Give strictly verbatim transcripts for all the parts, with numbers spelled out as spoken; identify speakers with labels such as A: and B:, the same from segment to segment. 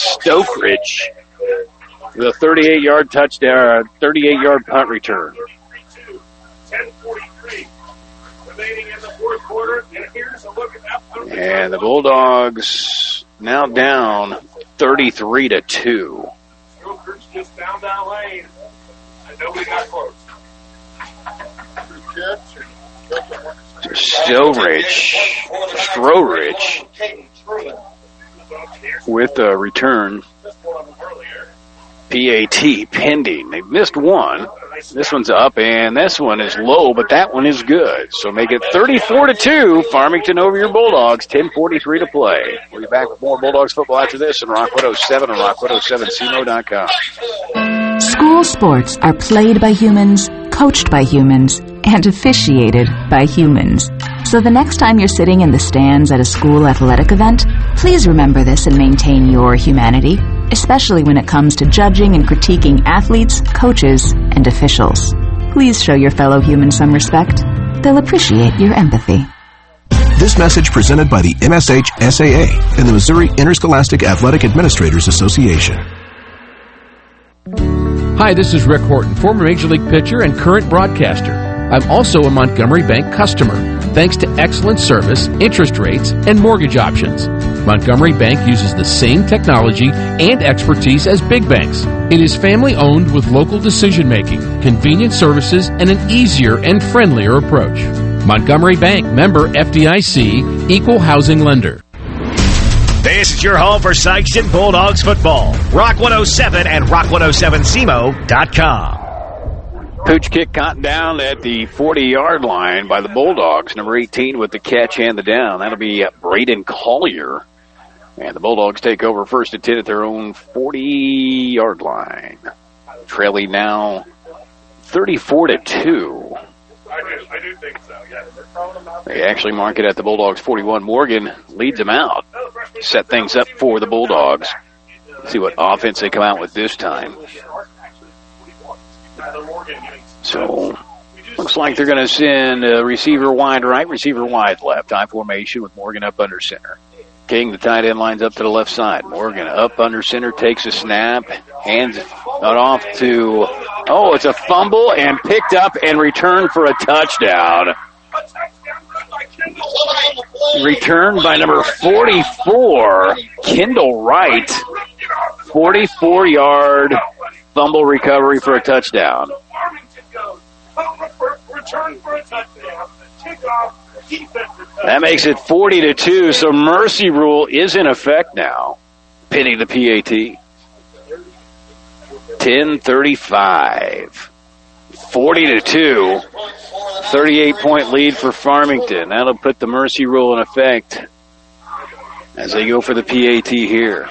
A: Stokeridge with a thirty-eight-yard touchdown, thirty-eight-yard punt return. And the Bulldogs now down thirty-three to two.
B: Just down that lane, and nobody got close.
A: Stokeridge, Strowridge with a return. P A T pending. They've missed one. This one's up, and this one is low, but that one is good. So make it thirty-four to two. Farmington over your Bulldogs. ten forty-three to play. We'll be back with more Bulldogs football after this on Rock one oh seven and rock one oh seven C M O dot com.
C: School sports are played by humans, coached by humans, and officiated by humans. So the next time you're sitting in the stands at a school athletic event, please remember this and maintain your humanity, especially when it comes to judging and critiquing athletes, coaches, and officials. Please show your fellow humans some respect. They'll appreciate your empathy.
D: This message presented by the M S H S A A and the Missouri Interscholastic Athletic Administrators Association.
E: Hi, this is Rick Horton, former Major League pitcher and current broadcaster. I'm also a Montgomery Bank customer, thanks to excellent service, interest rates, and mortgage options. Montgomery Bank uses the same technology and expertise as big banks. It is family-owned with local decision-making, convenient services, and an easier and friendlier approach. Montgomery Bank, member F D I C, equal housing lender.
F: This is your home for Sikeston Bulldogs football. Rock one oh seven and rock one oh seven C M O dot com.
A: Pooch kick caught down at the forty-yard line by the Bulldogs. Number eighteen with the catch and the down. That'll be Braden Collier. And the Bulldogs take over first and ten at their own forty-yard line. Trailing now thirty-four to two.
B: I do, I do think so, yeah.
A: They actually mark it at the Bulldogs forty-one. Morgan leads them out. Set things up for the Bulldogs. See what offense they come out with this time. So, looks like they're going to send a receiver wide right, receiver wide left. I formation with Morgan up under center. King, the tight end, lines up to the left side. Morgan up under center, takes a snap, hands it off to, oh, it's a fumble, and picked up and returned for a touchdown. Returned by number forty-four, Kendall Wright. forty-four-yard fumble recovery for a touchdown. That makes it forty to two, so mercy rule is in effect now, pinning the P A T. ten thirty-five. forty to two. thirty-eight point lead for Farmington. That'll put the mercy rule in effect as they go for the P A T here.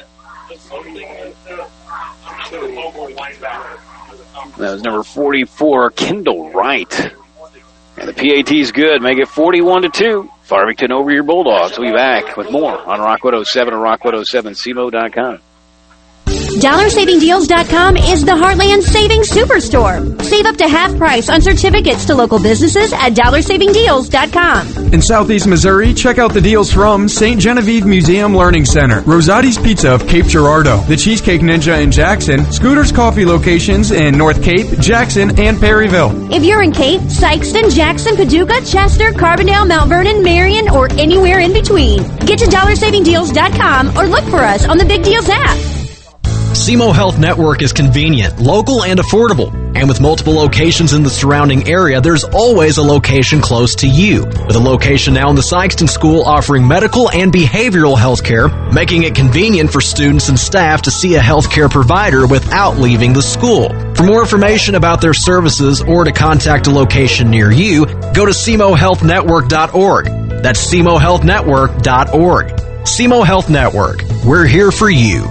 A: That was number forty-four, Kendall Wright. And the P A T's good. Make it forty-one to two. Farmington over your Bulldogs. We'll be back with more on Rock one oh seven and rock one oh seven C M O dot com.
G: Dollar Saving Deals dot com is the Heartland Savings Superstore. Save up to half price on certificates to local businesses at Dollar Saving Deals dot com.
H: In Southeast Missouri, check out the deals from Saint Genevieve Museum Learning Center, Rosati's Pizza of Cape Girardeau, the Cheesecake Ninja in Jackson, Scooter's Coffee locations in North Cape, Jackson, and Perryville.
G: If you're in Cape, Sikeston, Jackson, Paducah, Chester, Carbondale, Mount Vernon, Marion, or anywhere in between, get to Dollar Saving Deals dot com or look for us on the Big Deals app.
I: S E M O Health Network is convenient, local, and affordable. And with multiple locations in the surrounding area, there's always a location close to you. With a location now in the Sikeston School offering medical and behavioral health care, making it convenient for students and staff to see a healthcare provider without leaving the school. For more information about their services or to contact a location near you, go to S E M O health network dot org. That's S E M O health network dot org. S E M O Health Network. We're here for you.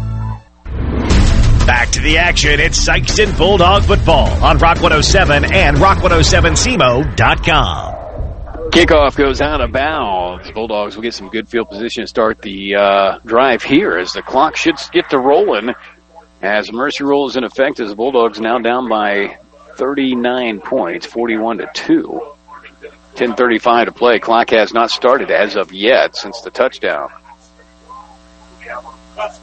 F: Back to the action. It's Sikeston Bulldog football on Rock one oh seven and rock one oh seven C M O dot com.
A: Kickoff goes out of bounds. Bulldogs will get some good field position to start the uh, drive here as the clock should get to rolling as mercy rule is in effect as the Bulldogs now down by thirty-nine points, forty-one to two. ten thirty-five to play. Clock has not started as of yet since the touchdown.